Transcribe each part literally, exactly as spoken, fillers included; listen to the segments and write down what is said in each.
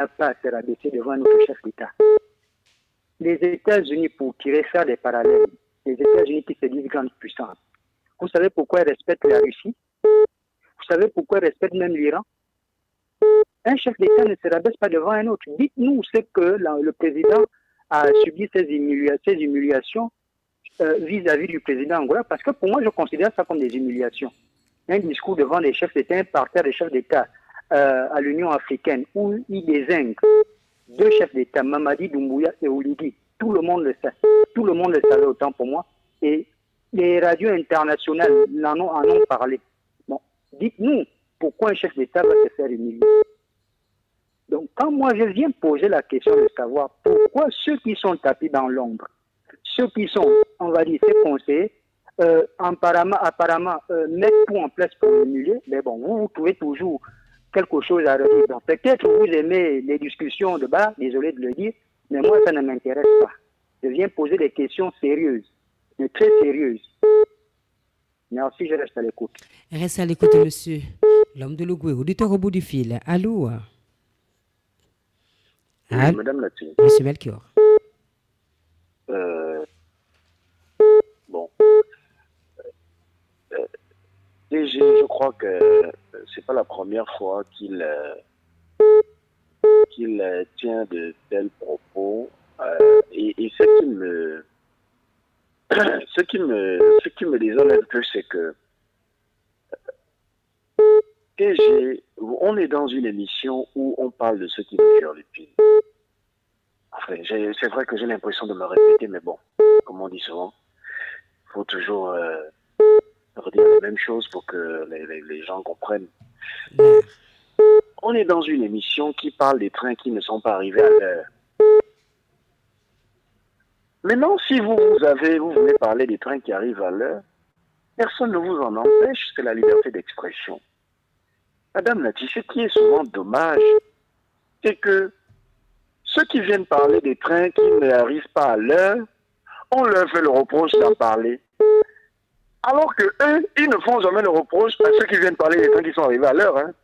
pas à se rabaisser devant notre chef d'État. Les États-Unis, pour tirer ça des parallèles, les États-Unis qui se disent grande puissance, vous savez pourquoi ils respectent la Russie? Vous savez pourquoi ils respectent même l'Iran? Un chef d'État ne se rabaisse pas devant un autre. Dites-nous ce que la, le président a subi ces, humilia ces humiliations euh, vis-à-vis du président angolais, parce que pour moi, je considère ça comme des humiliations. Un discours devant des chefs d'État, un parterre des chefs d'État euh, à l'Union africaine, où il désigne deux chefs d'État, Mamadi Doumbouya et Oligui. Tout le monde le sait. Tout le monde le savait autant pour moi. Et les radios internationales en ont, en ont parlé. Bon, dites-nous pourquoi un chef d'État va se faire humilier. Donc, quand moi je viens poser la question de savoir pourquoi ceux qui sont tapis dans l'ombre, ceux qui sont, on va dire, ces conseillers, euh, apparemment, apparemment euh, mettent tout en place pour humilier, mais bon, vous, vous trouvez toujours quelque chose à redire. Donc, peut-être vous aimez les discussions de bas, désolé de le dire, mais moi, ça ne m'intéresse pas. Je viens poser des questions sérieuses, mais très sérieuses. Merci, je reste à l'écoute. Reste à l'écoute, monsieur. L'homme de Logoué, auditeur au bout du fil. Allô? Oui, Allô? Madame Lati. Monsieur Melchior. Euh, bon. Euh, D G, je crois que c'est pas la première fois qu'il euh, qu'il euh, tient de tels propos. Euh, et, et ce qui me ce qui me ce qui me désole un peu, c'est que D G, on est dans une émission où on parle de ce qui nous tue le pire. Enfin, c'est vrai que j'ai l'impression de me répéter, mais bon, comme on dit souvent, il faut toujours euh, redire la même chose pour que les, les, les gens comprennent. On est dans une émission qui parle des trains qui ne sont pas arrivés à l'heure. Maintenant, si vous, vous avez, vous voulez parler des trains qui arrivent à l'heure, personne ne vous en empêche, c'est la liberté d'expression. Madame Lati, ce qui est souvent dommage, c'est que ceux qui viennent parler des trains qui n'arrivent pas à l'heure, on leur fait le reproche d'en parler. Alors que eux, ils ne font jamais le reproche à ceux qui viennent parler des trains qui sont arrivés à l'heure. Hein.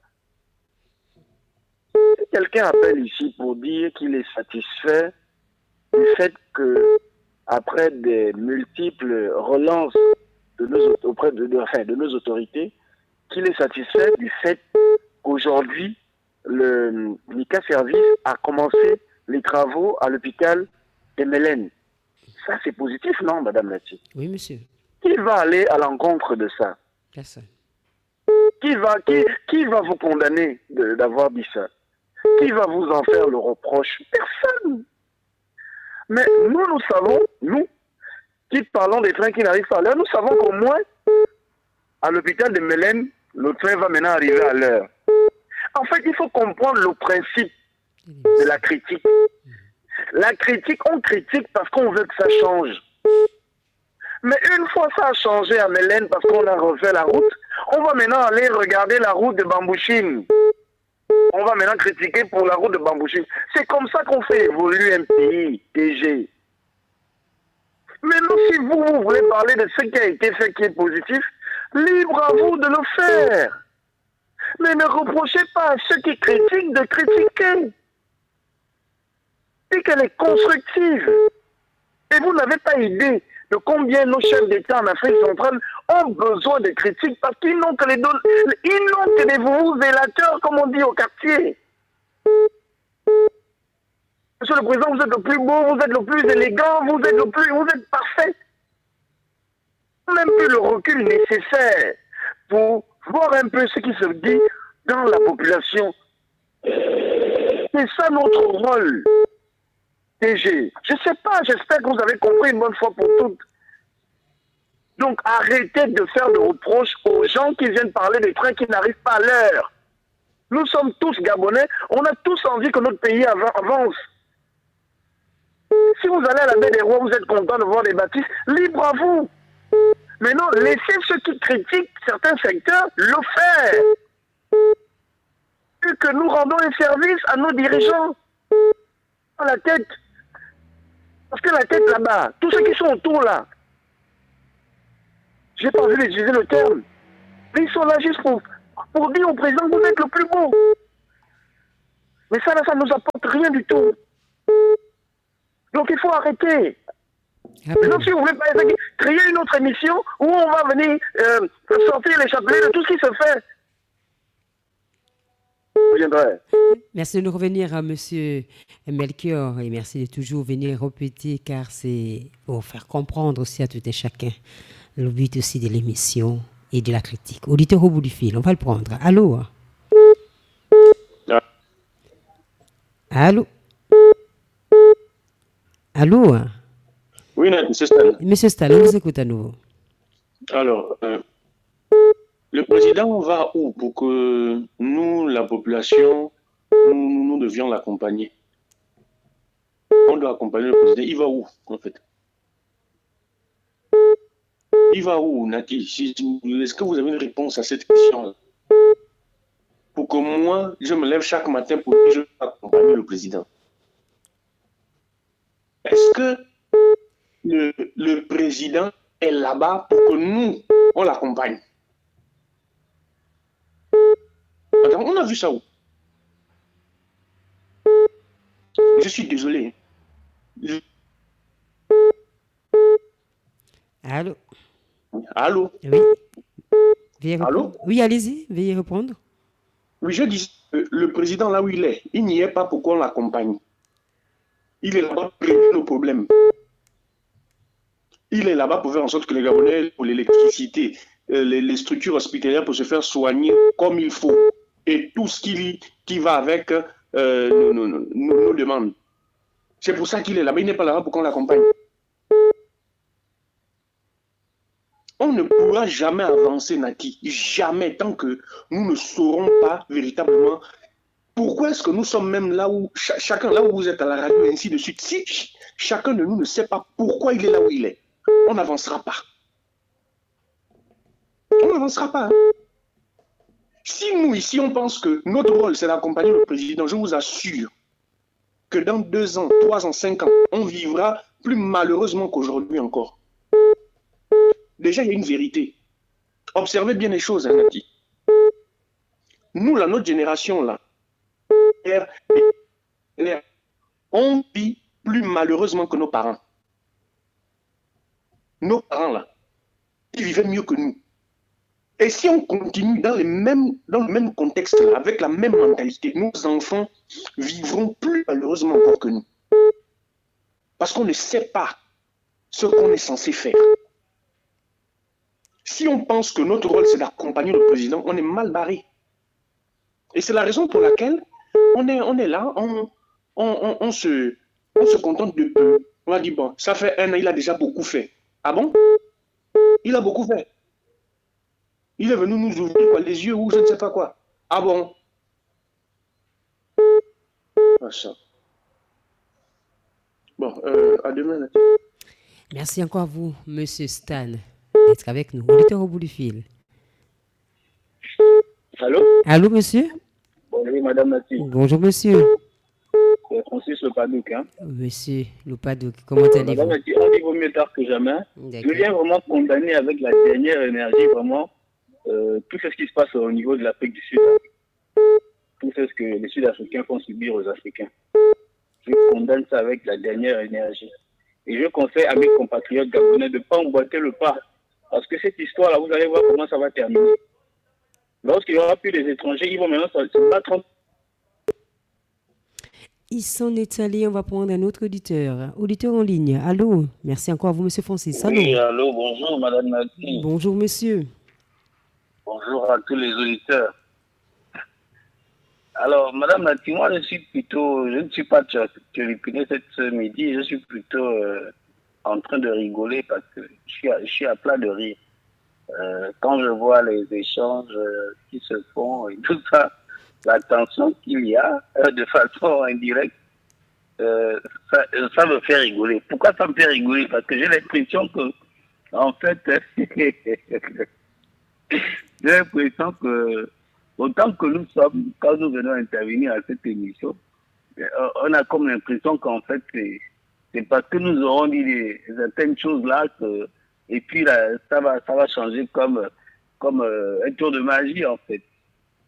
Si quelqu'un appelle ici pour dire qu'il est satisfait du fait que, après des multiples relances de nos, auprès de, de, enfin, de nos autorités, qu'il est satisfait du fait qu'aujourd'hui, le l'I C A Service a commencé les travaux à l'hôpital de Mélène. Ça, c'est positif, non, Madame Lati? Oui, monsieur. Qui va aller à l'encontre de ça? Personne. Qui va, qui, qui va vous condamner d'avoir dit ça? Qui va vous en faire le reproche? Personne. Mais nous, nous savons, nous, qui parlons des trains qui n'arrivent pas à l'heure, nous savons qu'au moins, à l'hôpital de Mélène, le train va maintenant arriver à l'heure. En fait, il faut comprendre le principe de la critique. La critique, on critique parce qu'on veut que ça change. Mais une fois ça a changé à Mélène parce qu'on a refait la route, on va maintenant aller regarder la route de Bambouchine. On va maintenant critiquer pour la route de Bambouchine. C'est comme ça qu'on fait évoluer un pays, D G. Maintenant, si vous, vous voulez parler de ce qui a été fait qui est positif, libre à vous de le faire. Mais ne reprochez pas à ceux qui critiquent de critiquer. Et qu'elle est constructive. Et vous n'avez pas idée de combien nos chefs d'État en Afrique centrale ont besoin de critiques parce qu'ils n'ont que les don... ils n'ont que des vous zélateurs, comme on dit au quartier. Monsieur le Président, vous êtes le plus beau, vous êtes le plus élégant, vous êtes le plus, vous êtes parfait. Même plus le recul nécessaire pour voir un peu ce qui se dit dans la population. C'est ça notre rôle. D G. Je ne sais pas, j'espère que vous avez compris une bonne fois pour toutes. Donc arrêtez de faire de reproches aux gens qui viennent parler des trains qui n'arrivent pas à l'heure. Nous sommes tous Gabonais, on a tous envie que notre pays avance. Si vous allez à la baie des Rois, vous êtes content de voir des bâtisses, libre à vous. Maintenant, laissez ceux qui critiquent certains secteurs le faire. Et que nous rendons un service à nos dirigeants. À la tête. Parce que la tête là-bas, tous ceux qui sont autour là, j'ai pas envie d'utiliser le terme, mais ils sont là juste pour, pour dire au président que vous êtes le plus beau. Mais ça, là, ça ne nous apporte rien du tout. Donc il faut arrêter. Ah, Maintenant, si vous voulez pas créer une autre émission où on va venir euh, sortir les chapelets de tout ce qui se fait. Je viendrai. merci de nous revenir à Monsieur Melchior et merci de toujours venir répéter car c'est pour faire comprendre aussi à tout un chacun le but aussi de l'émission et de la critique. Auditeur au bout du fil, on va le prendre. Allô? Allô? Allô? Oui, monsieur Stan. Monsieur Stan, on vous écoute à nouveau. Alors, euh, le président va où pour que nous, la population, nous, nous devions l'accompagner? On doit accompagner le président. Il va où, en fait? Il va où, Nati? Est-ce que vous avez une réponse à cette question-là? Pour que moi, je me lève chaque matin pour que je accompagne le président. Est-ce que le, le président est là-bas pour que nous, on l'accompagne? Attends, on a vu ça où? Je suis désolé. Je... Allô? Allô? Oui. Veuillez Allô? répondre. Oui, allez-y, veuillez répondre. Oui, je dis, euh, le président là où il est, il n'y est pas pour qu'on l'accompagne. Il est là-bas pour régler nos problèmes. Il est là-bas pour faire en sorte que les Gabonais, pour l'électricité, euh, les, les structures hospitalières pour se faire soigner comme il faut. Et tout ce qui, qui va avec euh, nos, nos, nos, nos demandes. C'est pour ça qu'il est là-bas. Il n'est pas là-bas pour qu'on l'accompagne. On ne pourra jamais avancer, Nati. Jamais, tant que nous ne saurons pas véritablement pourquoi est-ce que nous sommes même là où, ch chacun là où vous êtes à la radio, et ainsi de suite. Si ch chacun de nous ne sait pas pourquoi il est là où il est, on n'avancera pas. On n'avancera pas. Hein. Si nous, ici, on pense que notre rôle, c'est d'accompagner le président, je vous assure que dans deux ans, trois ans, cinq ans, on vivra plus malheureusement qu'aujourd'hui encore. Déjà, il y a une vérité. Observez bien les choses, hein, Nati. Nous, là, notre génération, là, on vit plus malheureusement que nos parents. Nos parents, là, ils vivaient mieux que nous. Et si on continue dans, les mêmes, dans le même contexte, là, avec la même mentalité, nos enfants vivront plus malheureusement encore que nous. Parce qu'on ne sait pas ce qu'on est censé faire. Si on pense que notre rôle, c'est d'accompagner le président, on est mal barré. Et c'est la raison pour laquelle on est, on est là, on, on, on, on, se, on se contente de peu. On a dit, bon, ça fait un an, il a déjà beaucoup fait. Ah bon? Il a beaucoup fait. Il est venu nous ouvrir quoi, les yeux ou je ne sais pas quoi. Ah bon? Ah, ça. Bon, euh, à demain. Là. Merci encore à vous, Monsieur Stan, d'être avec nous. On était au bout du fil. Allô? Allô, monsieur? Bonjour, madame Nati. Bonjour, monsieur. C'est Francis Lopadouk. Hein? Monsieur Lopadouk, comment allez-vous? Madame Nati, on dit vaut mieux tard que jamais. Je viens vraiment condamner avec la dernière énergie, vraiment, euh, tout ce qui se passe au niveau de l'Afrique du Sud. Tout ce que les Sud-Africains font subir aux Africains. Je condamne ça avec la dernière énergie. Et je conseille à mes compatriotes gabonais de ne pas emboîter le pas. Parce que cette histoire-là, vous allez voir comment ça va terminer. Lorsqu'il n'y aura plus des étrangers, ils vont maintenant se battre. Ils s'en est allés, on va prendre un autre auditeur. Auditeur en ligne, allô? Merci encore à vous, monsieur Francis. Allô? Oui, allô, bonjour, madame Nati. Bonjour, monsieur. Bonjour à tous les auditeurs. Alors, madame Nati, moi, je suis plutôt, je ne suis pas turlupinée ce midi, je suis plutôt euh, en train de rigoler parce que je suis à, je suis à plat de rire. Euh, quand je vois les échanges euh, qui se font et tout ça, la tension qu'il y a euh, de façon indirecte, euh, ça, ça me fait rigoler. Pourquoi ça me fait rigoler? Parce que j'ai l'impression que, en fait, j'ai l'impression que, autant que nous sommes, quand nous venons intervenir à cette émission, on a comme l'impression qu'en fait, c'est parce que nous aurons dit des, certaines choses-là que et puis là, ça va, ça va changer comme, comme euh, un tour de magie en fait.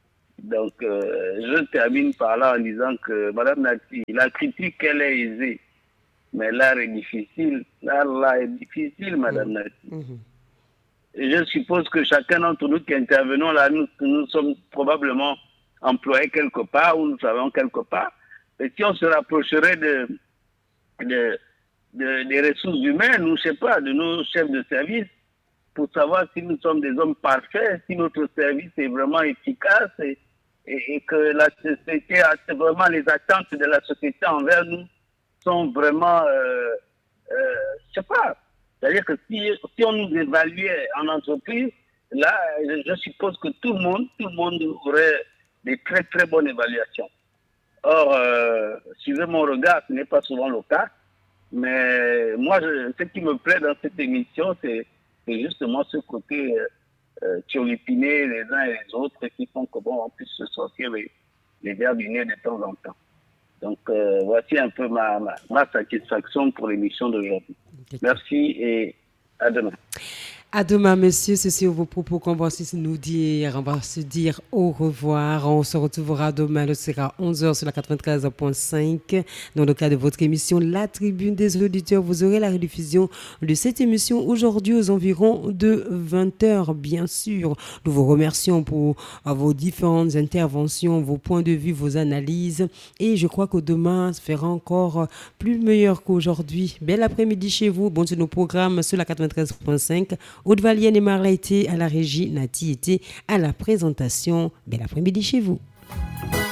Donc, euh, je termine par là en disant que Madame Nati, la critique, elle est aisée, mais l'art est difficile. L'art là est difficile, Madame mmh. Nati. Mmh. Et je suppose que chacun d'entre nous qui intervenons là, nous, nous sommes probablement employés quelque part ou nous savons quelque part. Et si on se rapprocherait de, de, de, des ressources humaines, ou je sais pas, de nos chefs de service, pour savoir si nous sommes des hommes parfaits, si notre service est vraiment efficace et, et, et que la société, vraiment les attentes de la société envers nous sont vraiment, euh, euh, je sais pas, c'est-à-dire que si, si on nous évaluait en entreprise, là, je, je suppose que tout le monde, tout le monde aurait des très très bonnes évaluations. Or, euh, suivez mon regard, ce n'est pas souvent le cas, mais moi, je, ce qui me plaît dans cette émission, c'est c'est justement ce côté euh, turlupiner les uns et les autres qui font que bon, on puisse se sortir les, les verres du nez de temps en temps. Donc euh, voici un peu ma, ma, ma satisfaction pour l'émission d'aujourd'hui. Merci et à demain. À demain, monsieur. C'est sur vos propos qu'on va aussi nous dire. On va se dire au revoir. On se retrouvera demain. Ce sera onze heures sur la quatre-vingt-quinze virgule cinq. Dans le cadre de votre émission La Tribune des auditeurs, vous aurez la rediffusion de cette émission aujourd'hui aux environs de vingt heures, bien sûr. Nous vous remercions pour vos différentes interventions, vos points de vue, vos analyses. Et je crois que demain sera encore plus meilleur qu'aujourd'hui. Bel après-midi chez vous. Bon, c'est nos programmes sur la quatre-vingt-treize virgule cinq. Aude Valienne et Marla étaient à la régie, Nati était à la présentation. Bel après-midi chez vous.